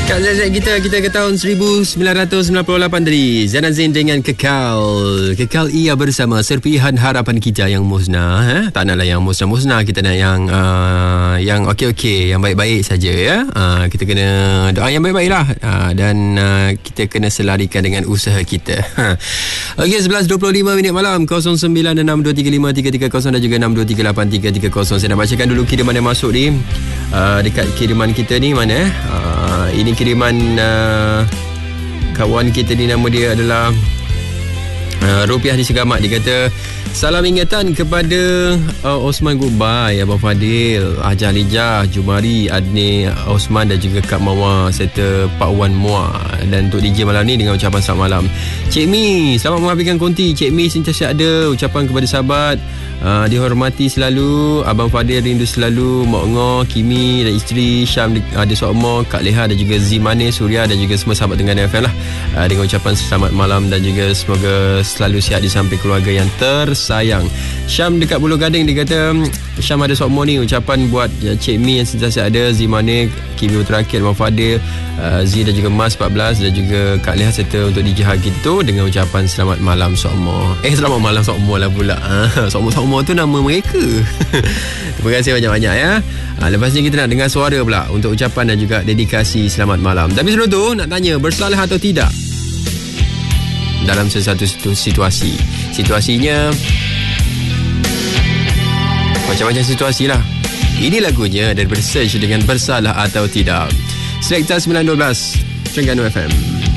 Kat Zek kita ke tahun 1998 tadi. Zain Azin dengan Kekal ia bersama serpihan harapan kita yang musnah. Tak naklah yang musnah-musnah, kita nak yang okey-okey, yang baik-baik saja ya. Kita kena doa yang baik-baik lah. Dan kita kena selarikan dengan usaha kita. Okey, 11.25 minit malam, 0962353330 dan juga 62383330. Saya nak bacakan dulu kiriman yang masuk ni. Dekat kiriman kita ni mana ini kiriman kawan kita ni, nama dia adalah Rupiah di Segamat. Dia kata, salam ingatan kepada Osman Goodbye, Abang Fadil, Hajar Lijah, Jumari, Adni Osman dan juga Kak Mawar serta Pak Wan Muar. Dan untuk DJ malam ni dengan ucapan selamat malam. Cik Mi, selamat menghabiskan konti. Cik Mi sentiasa ada ucapan kepada sahabat, dihormati selalu. Abang Fadil rindu selalu. Mak Ngo, Kimi dan isteri, Syam ada Sokmo, Kak Leha dan juga Zimane, Surya dan juga semua sahabat Tenggara FM lah. Dengan ucapan selamat malam dan juga semoga selalu sihat di samping keluarga yang tersayang. Syam dekat Pulau Gading, dia kata Syam ada Sokmo ni, ucapan buat Cik Mi yang sentiasa ada, Zimane, Kimi terakhir, Abang Fadil, Z dan juga Mas 14 dan juga Kak Leha serta untuk DJ Hagi tu dengan ucapan selamat malam Sokmo. Selamat malam Sokmo lah pula. Sokmo tu nama mereka. Terima kasih banyak-banyak ya. Lepas ni kita nak dengar suara pula untuk ucapan dan juga dedikasi selamat malam. Tapi sebelum tu nak tanya, bersalah atau tidak dalam sesuatu situasi? Situasinya macam-macam situasi lah. Ini lagunya daripada Search dengan bersalah atau tidak. Selekta 912 Terengganu FM.